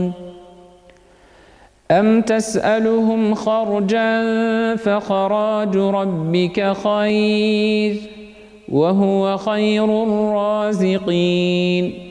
أم تسألهم خرجا فخراج ربك خير وهو خير الرازقين